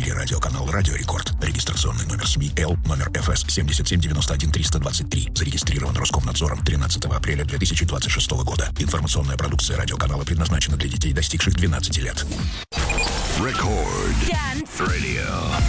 эфире радиоканал «Радио Рекорд». Регистрационный номер СМИ Л, номер ФС 7791-323. Зарегистрирован Роскомнадзором 13 апреля 2026 года. Информационная продукция радиоканала предназначена для детей, достигших 12 лет. Record. Dance Radio.